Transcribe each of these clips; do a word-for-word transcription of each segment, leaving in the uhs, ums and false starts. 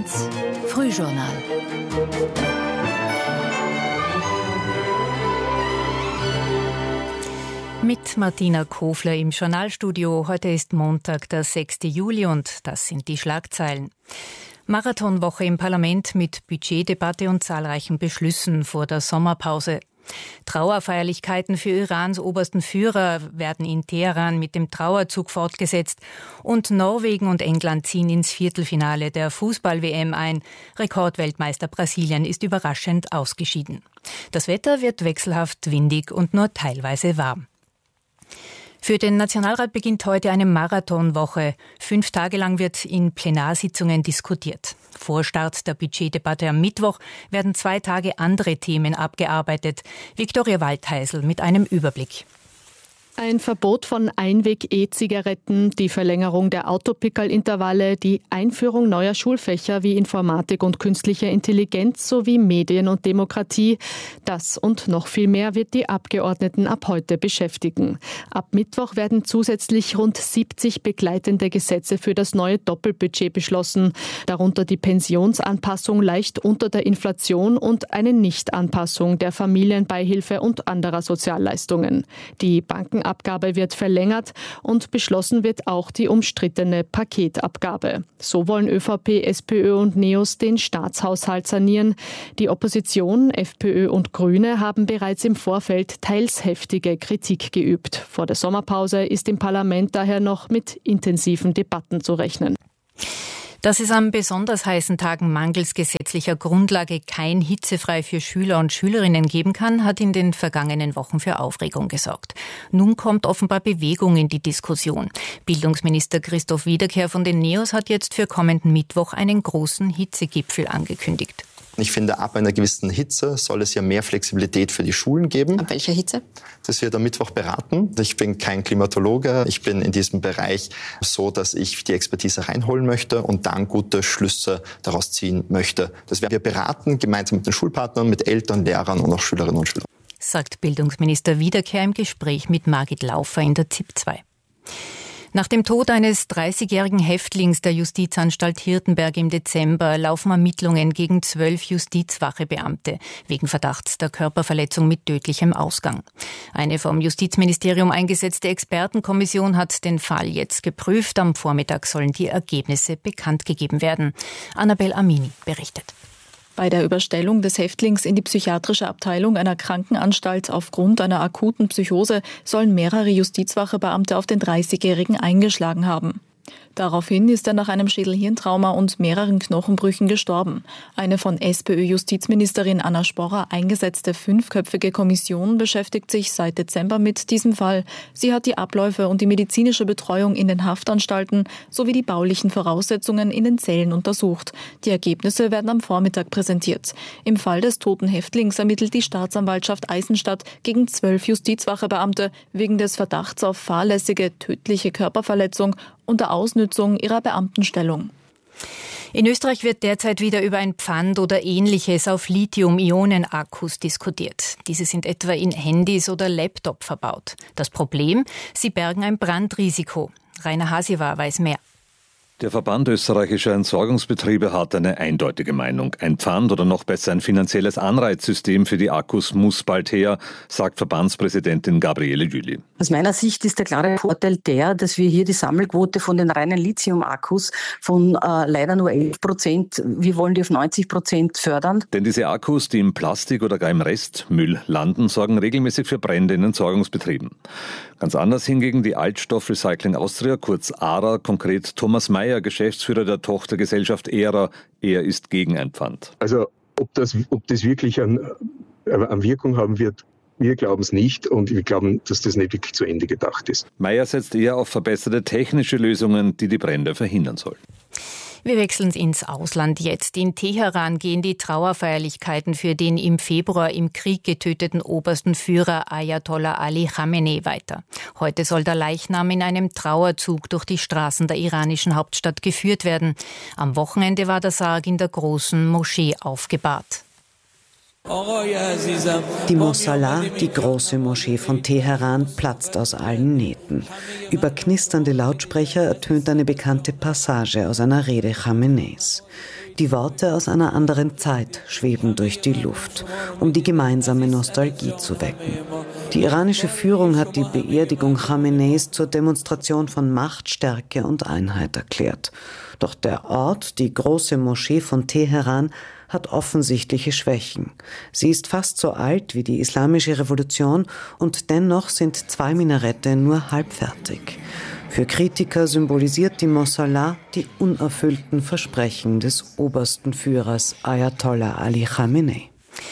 eins Frühjournal. Mit Martina Kofler im Journalstudio. Heute ist Montag, der sechste Juli, und das sind die Schlagzeilen. Marathonwoche im Parlament mit Budgetdebatte und zahlreichen Beschlüssen vor der Sommerpause. Trauerfeierlichkeiten für Irans obersten Führer werden in Teheran mit dem Trauerzug fortgesetzt. Und Norwegen und England ziehen ins Viertelfinale der Fußball-W M ein. Rekordweltmeister Brasilien ist überraschend ausgeschieden. Das Wetter wird wechselhaft windig und nur teilweise warm. Für den Nationalrat beginnt heute eine Marathonwoche. Fünf Tage lang wird in Plenarsitzungen diskutiert. Vor Start der Budgetdebatte am Mittwoch werden zwei Tage andere Themen abgearbeitet. Viktoria Waldheisel mit einem Überblick. Ein Verbot von Einweg-E-Zigaretten, die Verlängerung der Autopickerl-Intervalle, die Einführung neuer Schulfächer wie Informatik und künstliche Intelligenz sowie Medien und Demokratie. Das und noch viel mehr wird die Abgeordneten ab heute beschäftigen. Ab Mittwoch werden zusätzlich rund siebzig begleitende Gesetze für das neue Doppelbudget beschlossen, darunter die Pensionsanpassung leicht unter der Inflation und eine Nichtanpassung der Familienbeihilfe und anderer Sozialleistungen. Die Banken Abgabe wird verlängert und beschlossen wird auch die umstrittene Paketabgabe. So wollen ÖVP, SPÖ und NEOS den Staatshaushalt sanieren. Die Opposition, FPÖ und Grüne, haben bereits im Vorfeld teils heftige Kritik geübt. Vor der Sommerpause ist im Parlament daher noch mit intensiven Debatten zu rechnen. Dass es an besonders heißen Tagen mangels gesetzlicher Grundlage kein Hitzefrei für Schüler und Schülerinnen geben kann, hat in den vergangenen Wochen für Aufregung gesorgt. Nun kommt offenbar Bewegung in die Diskussion. Bildungsminister Christoph Wiederkehr von den NEOS hat jetzt für kommenden Mittwoch einen großen Hitzegipfel angekündigt. Ich finde, ab einer gewissen Hitze soll es ja mehr Flexibilität für die Schulen geben. Ab welcher Hitze? Das wird am Mittwoch beraten. Ich bin kein Klimatologe. Ich bin in diesem Bereich so, dass ich die Expertise reinholen möchte und dann gute Schlüsse daraus ziehen möchte. Das werden wir beraten, gemeinsam mit den Schulpartnern, mit Eltern, Lehrern und auch Schülerinnen und Schülern. Sagt Bildungsminister Wiederkehr im Gespräch mit Margit Laufer in der Z I P zwei. Nach dem Tod eines dreißigjährigen Häftlings der Justizanstalt Hirtenberg im Dezember laufen Ermittlungen gegen zwölf Justizwachebeamte wegen Verdachts der Körperverletzung mit tödlichem Ausgang. Eine vom Justizministerium eingesetzte Expertenkommission hat den Fall jetzt geprüft. Am Vormittag sollen die Ergebnisse bekannt gegeben werden. Annabel Amini berichtet. Bei der Überstellung des Häftlings in die psychiatrische Abteilung einer Krankenanstalt aufgrund einer akuten Psychose sollen mehrere Justizwachebeamte auf den dreißigjährigen eingeschlagen haben. Daraufhin ist er nach einem Schädelhirntrauma und mehreren Knochenbrüchen gestorben. Eine von SPÖ-Justizministerin Anna Sporrer eingesetzte fünfköpfige Kommission beschäftigt sich seit Dezember mit diesem Fall. Sie hat die Abläufe und die medizinische Betreuung in den Haftanstalten sowie die baulichen Voraussetzungen in den Zellen untersucht. Die Ergebnisse werden am Vormittag präsentiert. Im Fall des toten Häftlings ermittelt die Staatsanwaltschaft Eisenstadt gegen zwölf Justizwachebeamte wegen des Verdachts auf fahrlässige, tödliche Körperverletzung unter Ausnützung ihrer Beamtenstellung. In Österreich wird derzeit wieder über ein Pfand oder Ähnliches auf Lithium-Ionen-Akkus diskutiert. Diese sind etwa in Handys oder Laptop verbaut. Das Problem? Sie bergen ein Brandrisiko. Rainer Hasiwa weiß mehr. Der Verband österreichischer Entsorgungsbetriebe hat eine eindeutige Meinung. Ein Pfand oder noch besser ein finanzielles Anreizsystem für die Akkus muss bald her, sagt Verbandspräsidentin Gabriele Jüli. Aus meiner Sicht ist der klare Vorteil der, dass wir hier die Sammelquote von den reinen Lithium-Akkus von äh, leider nur elf Prozent, wir wollen die auf neunzig Prozent fördern. Denn diese Akkus, die im Plastik oder gar im Restmüll landen, sorgen regelmäßig für Brände in Entsorgungsbetrieben. Ganz anders hingegen die Altstoff Recycling Austria, kurz A R A, konkret Thomas Meyer, Geschäftsführer der Tochtergesellschaft E R A. Er ist gegen ein Pfand. Also ob das, ob das wirklich an, an Wirkung haben wird, wir glauben es nicht und wir glauben, dass das nicht wirklich zu Ende gedacht ist. Meyer setzt eher auf verbesserte technische Lösungen, die die Brände verhindern sollen. Wir wechseln ins Ausland jetzt. In Teheran gehen die Trauerfeierlichkeiten für den im Februar im Krieg getöteten obersten Führer Ayatollah Ali Khamenei weiter. Heute soll der Leichnam in einem Trauerzug durch die Straßen der iranischen Hauptstadt geführt werden. Am Wochenende war der Sarg in der großen Moschee aufgebahrt. Die Mosalla, die große Moschee von Teheran, platzt aus allen Nähten. Über knisternde Lautsprecher ertönt eine bekannte Passage aus einer Rede Khameneis. Die Worte aus einer anderen Zeit schweben durch die Luft, um die gemeinsame Nostalgie zu wecken. Die iranische Führung hat die Beerdigung Khameneis zur Demonstration von Macht, Stärke und Einheit erklärt. Doch der Ort, die große Moschee von Teheran, hat offensichtliche Schwächen. Sie ist fast so alt wie die Islamische Revolution und dennoch sind zwei Minarette nur halbfertig. Für Kritiker symbolisiert die Mosalla die unerfüllten Versprechen des obersten Führers Ayatollah Ali Khamenei.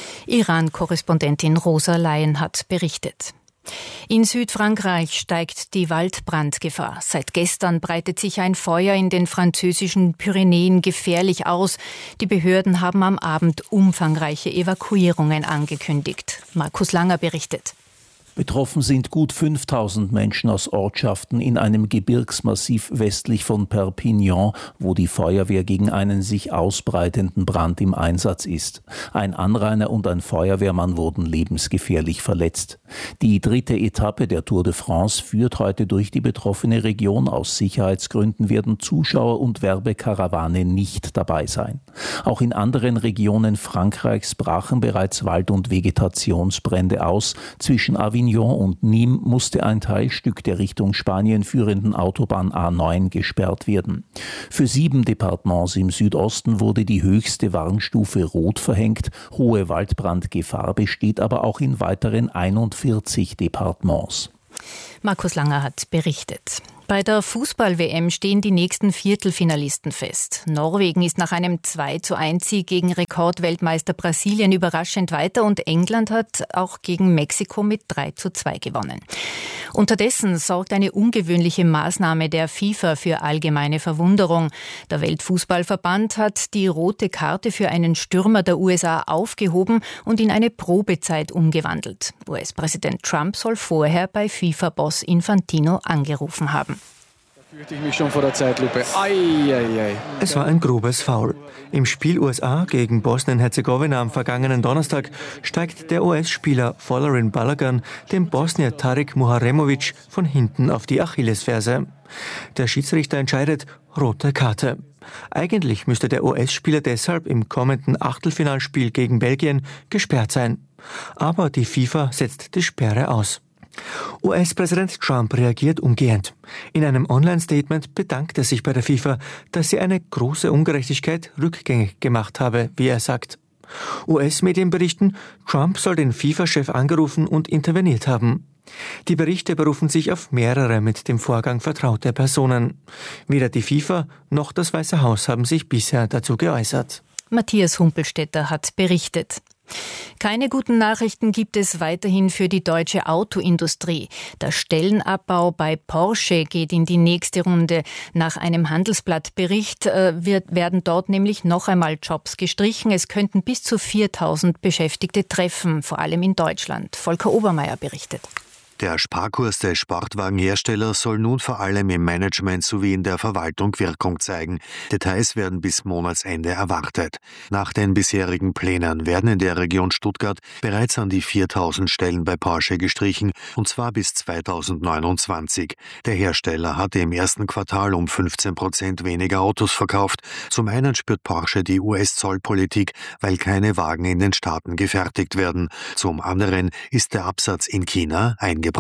Iran-Korrespondentin Rosa Leyen hat berichtet. In Südfrankreich steigt die Waldbrandgefahr. Seit gestern breitet sich ein Feuer in den französischen Pyrenäen gefährlich aus. Die Behörden haben am Abend umfangreiche Evakuierungen angekündigt. Markus Langer berichtet. Betroffen sind gut fünftausend Menschen aus Ortschaften in einem Gebirgsmassiv westlich von Perpignan, wo die Feuerwehr gegen einen sich ausbreitenden Brand im Einsatz ist. Ein Anrainer und ein Feuerwehrmann wurden lebensgefährlich verletzt. Die dritte Etappe der Tour de France führt heute durch die betroffene Region. Aus Sicherheitsgründen werden Zuschauer und Werbekarawane nicht dabei sein. Auch in anderen Regionen Frankreichs brachen bereits Wald- und Vegetationsbrände aus. Zwischen Avignon und Nîmes musste ein Teilstück der Richtung Spanien führenden Autobahn A neun gesperrt werden. Für sieben Departements im Südosten wurde die höchste Warnstufe Rot verhängt. Hohe Waldbrandgefahr besteht aber auch in weiteren einundvierzig Departements. Markus Langer hat berichtet. Bei der Fußball-W M stehen die nächsten Viertelfinalisten fest. Norwegen ist nach einem zwei zu eins Sieg gegen Rekordweltmeister Brasilien überraschend weiter und England hat auch gegen Mexiko mit drei zu zwei gewonnen. Unterdessen sorgt eine ungewöhnliche Maßnahme der FIFA für allgemeine Verwunderung. Der Weltfußballverband hat die rote Karte für einen Stürmer der U S A aufgehoben und in eine Probezeit umgewandelt. U S-Präsident Trump soll vorher bei FIFA-Boss Infantino angerufen haben. Fühlte ich mich schon vor der Zeitlupe. Ai, ai, ai. Es war ein grobes Foul. Im Spiel U S A gegen Bosnien-Herzegowina am vergangenen Donnerstag steigt der U S-Spieler Folarin Balogun dem Bosnier Tarik Muharemovic von hinten auf die Achillesferse. Der Schiedsrichter entscheidet rote Karte. Eigentlich müsste der U S-Spieler deshalb im kommenden Achtelfinalspiel gegen Belgien gesperrt sein. Aber die FIFA setzt die Sperre aus. U S-Präsident Trump reagiert umgehend. In einem Online-Statement bedankt er sich bei der FIFA, dass sie eine große Ungerechtigkeit rückgängig gemacht habe, wie er sagt. U S-Medien berichten, Trump soll den FIFA-Chef angerufen und interveniert haben. Die Berichte berufen sich auf mehrere mit dem Vorgang vertraute Personen. Weder die FIFA noch das Weiße Haus haben sich bisher dazu geäußert. Matthias Humpelstädter hat berichtet. Keine guten Nachrichten gibt es weiterhin für die deutsche Autoindustrie. Der Stellenabbau bei Porsche geht in die nächste Runde. Nach einem Handelsblattbericht äh, wird, werden dort nämlich noch einmal Jobs gestrichen. Es könnten bis zu viertausend Beschäftigte treffen, vor allem in Deutschland. Volker Obermeier berichtet. Der Sparkurs des Sportwagenherstellers soll nun vor allem im Management sowie in der Verwaltung Wirkung zeigen. Details werden bis Monatsende erwartet. Nach den bisherigen Plänen werden in der Region Stuttgart bereits an die viertausend Stellen bei Porsche gestrichen, und zwar bis zweitausendneunundzwanzig. Der Hersteller hatte im ersten Quartal um fünfzehn Prozent weniger Autos verkauft. Zum einen spürt Porsche die U S-Zollpolitik, weil keine Wagen in den Staaten gefertigt werden. Zum anderen ist der Absatz in China eingebrochen.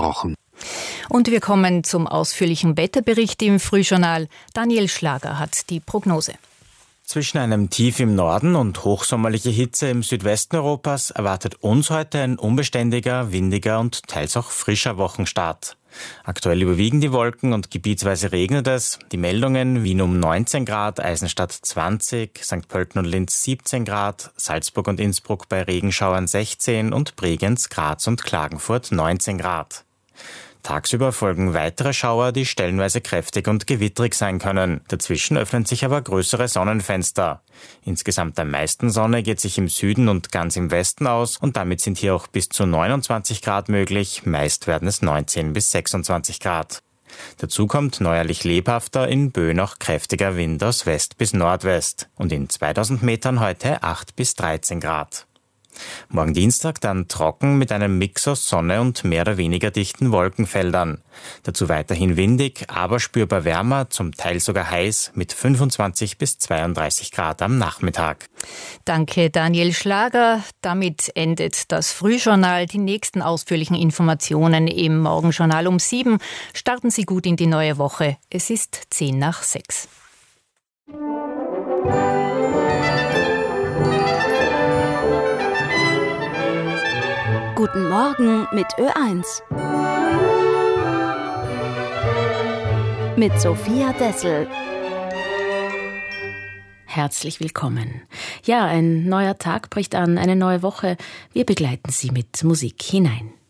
Und wir kommen zum ausführlichen Wetterbericht im Frühjournal. Daniel Schlager hat die Prognose. Zwischen einem Tief im Norden und hochsommerliche Hitze im Südwesten Europas erwartet uns heute ein unbeständiger, windiger und teils auch frischer Wochenstart. Aktuell überwiegen die Wolken und gebietsweise regnet es. Die Meldungen: Wien um neunzehn Grad, Eisenstadt zwanzig, Sankt Pölten und Linz siebzehn Grad, Salzburg und Innsbruck bei Regenschauern sechzehn und Bregenz, Graz und Klagenfurt neunzehn Grad. Tagsüber folgen weitere Schauer, die stellenweise kräftig und gewittrig sein können. Dazwischen öffnen sich aber größere Sonnenfenster. Insgesamt am meisten Sonne geht sich im Süden und ganz im Westen aus und damit sind hier auch bis zu neunundzwanzig Grad möglich. Meist werden es neunzehn bis sechsundzwanzig Grad. Dazu kommt neuerlich lebhafter, in Böen auch kräftiger Wind aus West bis Nordwest und in zweitausend Metern heute acht bis dreizehn Grad. Morgen Dienstag dann trocken mit einem Mix aus Sonne und mehr oder weniger dichten Wolkenfeldern. Dazu weiterhin windig, aber spürbar wärmer, zum Teil sogar heiß mit fünfundzwanzig bis zweiunddreißig Grad am Nachmittag. Danke, Daniel Schlager. Damit endet das Frühjournal. Die nächsten ausführlichen Informationen im Morgenjournal um sieben. Starten Sie gut in die neue Woche. Es ist zehn nach sechs. Guten Morgen mit Ö eins. Mit Sophia Dessel. Herzlich willkommen. Ja, ein neuer Tag bricht an, eine neue Woche. Wir begleiten Sie mit Musik hinein.